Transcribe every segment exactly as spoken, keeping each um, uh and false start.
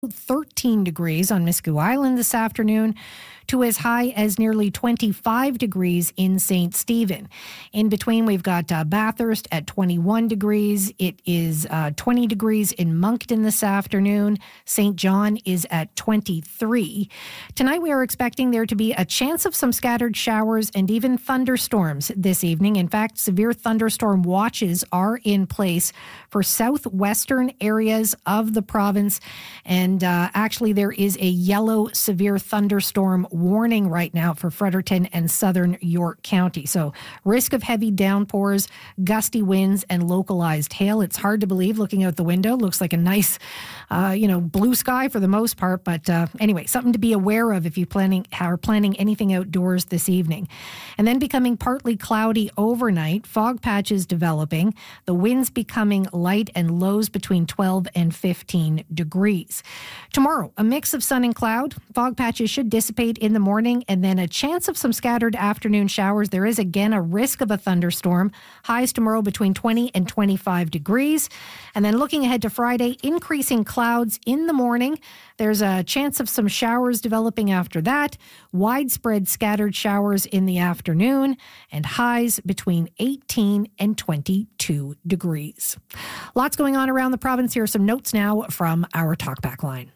thirteen degrees on Miscou Island this afternoon, to as high as nearly twenty-five degrees in Saint Stephen. In between, we've got uh, Bathurst at twenty-one degrees. It is uh, twenty degrees in Moncton this afternoon. Saint John is at twenty-three. Tonight, we are expecting there to be a chance of some scattered showers and even thunderstorms this evening. In fact, severe thunderstorm watches are in place for southwestern areas of the province. And uh, actually, there is a yellow severe thunderstorm warning right now for Fredericton and southern York County. So risk of heavy downpours, gusty winds, and localized hail. It's hard to believe looking out the window. Looks like a nice, uh, you know, blue sky for the most part. But uh, anyway, something to be aware of if you planning are planning anything outdoors this evening. And then becoming partly cloudy overnight, fog patches developing, the winds becoming light and lows between twelve and fifteen degrees. Tomorrow, a mix of sun and cloud. Fog patches should dissipate in the morning, and then a chance of some scattered afternoon showers. There is again a risk of a thunderstorm. Highs tomorrow between twenty and twenty-five degrees. And then looking ahead to Friday, increasing clouds in the morning. There's a chance of some showers developing after that. Widespread scattered showers in the afternoon, and highs between eighteen and twenty-two degrees. Lots going on around the province. Here are some notes now from our Talkback line.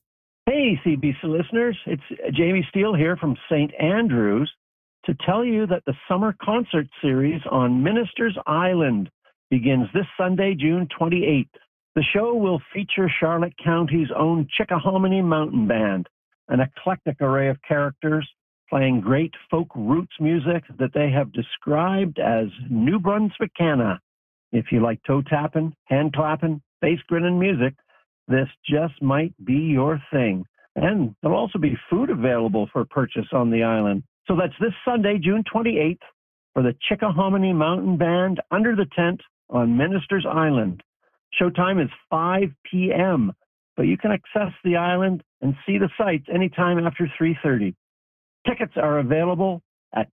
Hey, C B C listeners. It's Jamie Steele here from Saint Andrews to tell you that the summer concert series on Ministers Island begins this Sunday, June twenty-eighth. The show will feature Charlotte County's own Chickahominy Mountain Band, an eclectic array of characters playing great folk roots music that they have described as New Brunswickana. If you like toe tapping, hand clapping, face grinning music, this just might be your thing. And there'll also be food available for purchase on the island. So that's this Sunday, June twenty-eighth, for the Chickahominy Mountain Band under the tent on Ministers Island. Showtime is five p.m., but you can access the island and see the sights anytime after three thirty. Tickets are available at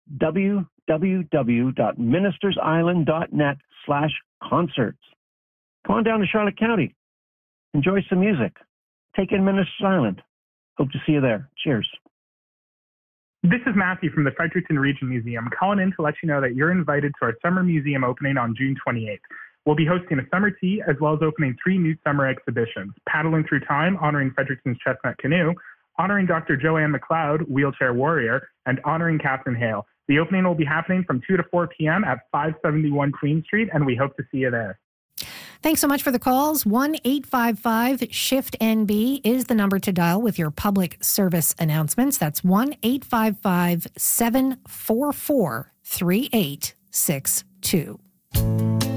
www.ministersisland.net slash concerts. Come on down to Charlotte County. Enjoy some music. Take in Ministers Island. Hope to see you there. Cheers. This is Matthew from the Fredericton Region Museum, calling in to let you know that you're invited to our summer museum opening on June twenty-eighth. We'll be hosting a summer tea as well as opening three new summer exhibitions: Paddling Through Time, honoring Fredericton's Chestnut Canoe, honoring Doctor Joanne McLeod, Wheelchair Warrior, and honoring Catherine Hale. The opening will be happening from two to four p.m. at five seventy-one Queen Street, and we hope to see you there. Thanks so much for the calls. one eight five five shift N B is the number to dial with your public service announcements. That's one eight five five seven four four three eight six two.